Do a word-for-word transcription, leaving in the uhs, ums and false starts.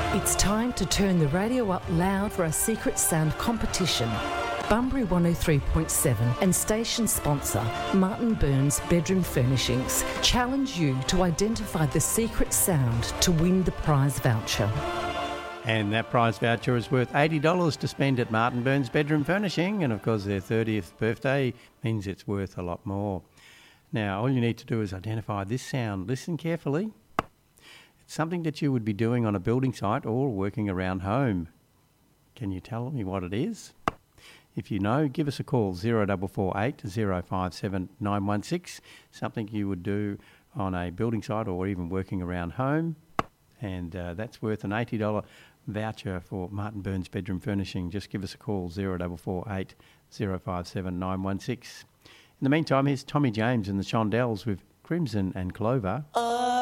It's time to turn the radio up loud for our Secret Sound competition. Bunbury one oh three point seven and station sponsor Martin Burns Bedroom Furnishings challenge you to identify the secret sound to win the prize voucher. And that prize voucher is worth eighty dollars to spend at Martin Burns Bedroom Furnishing, and of course their thirtieth birthday means it's worth a lot more. Now all you need to do is identify this sound. Listen carefully. It's something that you would be doing on a building site or working around home. Can you tell me what it is? If you know, give us a call, zero four four eight, zero five seven nine one six, something you would do on a building site or even working around home. And uh, that's worth an eighty dollars voucher for Martin Burns Bedroom Furnishing. Just give us a call, zero four four eight, zero five seven nine one six. In the meantime, here's Tommy James and the Shondells with Crimson and Clover. Uh.